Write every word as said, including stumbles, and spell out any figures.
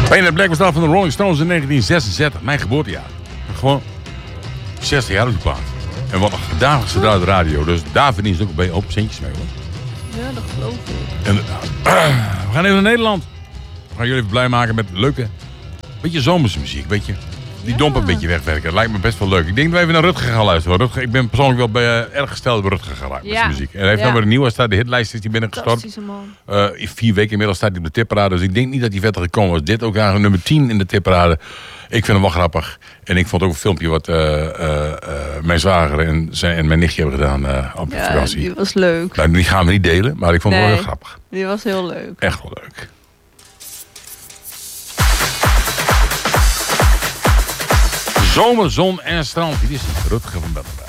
Pain in Black was dat van de Rolling Stones in negentien zesenzestig. Mijn geboortejaar. Gewoon zestig jaar op die plaat. En wat gedaan is daar de radio. Dus daar verdienen ze ook een hoop centjes mee, hoor. Ja, dat geloof ik. Inderdaad. We gaan even naar Nederland. We gaan jullie even blij maken met leuke, beetje zomerse muziek, weet je. Die Ja. domper een beetje wegwerken. Dat lijkt me best wel leuk. Ik denk dat we even naar Rutger gaan luisteren. Rutger, ik ben persoonlijk wel bij, uh, erg gesteld op Rutger geraakt met Ja. zijn muziek. En hij heeft Ja. dan weer een nieuwe staat. De hitlijst is die binnengestort. Fantastische man. Uh, in vier weken inmiddels staat hij op de tipparade. Dus ik denk niet dat hij verder gekomen was. Dit ook eigenlijk nummer tien in de tipparade. Ik vind hem wel grappig. En ik vond ook een filmpje wat uh, uh, uh, mijn zwager en, zijn, en mijn nichtje hebben gedaan uh, op de Ja, vakantie. die was leuk. Nou, die gaan we niet delen, maar ik vond het Nee. wel heel grappig. Die was heel leuk. Echt wel leuk. Zomer, zon en strand. Dit is Rutger van Bellenberg.